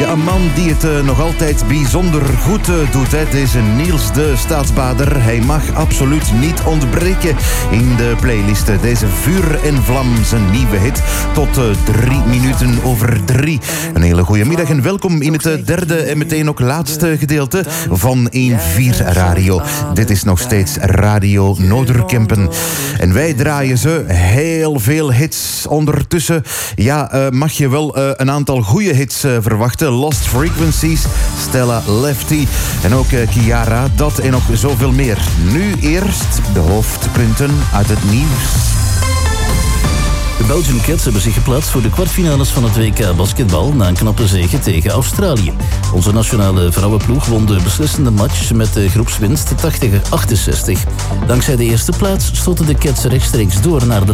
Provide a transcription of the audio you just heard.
Ja, een man die het nog altijd bijzonder goed doet. Hè. Deze Niels de Staatsbader. Hij mag absoluut niet ontbreken in de playlist. Deze Vuur en Vlam, zijn nieuwe hit. Tot 3:03. Een hele goede middag en welkom in het derde en meteen ook laatste gedeelte van 1-4 Radio. Dit is nog steeds Radio Noorderkempen. En wij draaien ze heel veel hits. Ondertussen mag je wel een aantal goede hits verwachten. Lost Frequencies, Stella Lefty en ook Kiara. Dat en nog zoveel meer. Nu eerst de hoofdpunten uit het nieuws. De Belgian Cats hebben zich geplaatst voor de kwartfinales van het WK basketbal na een knappe zege tegen Australië. Onze nationale vrouwenploeg won de beslissende match met de groepswinst 80-68. Dankzij de eerste plaats stoten de Cats rechtstreeks door naar de